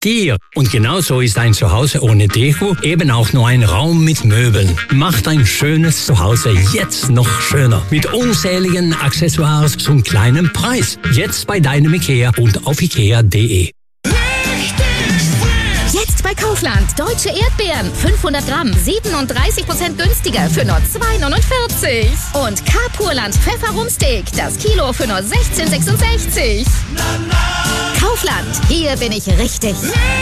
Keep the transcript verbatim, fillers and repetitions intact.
dir. Und genauso ist ein Zuhause ohne Deko eben auch nur ein Raum mit Möbeln. Macht ein schönes Zuhause jetzt noch schöner. Mit unzähligen Accessoires zum kleinen Preis. Jetzt bei deinem Ikea und auf ikea punkt de. Jetzt bei Kaufland. Deutsche Erdbeeren. fünfhundert Gramm. siebenunddreißig Prozent günstiger für nur zwei neunundvierzig. Und K-Purland Pfefferumsteak. Das Kilo für nur sechzehn sechsundsechzig. Kaufland. Hier bin ich richtig.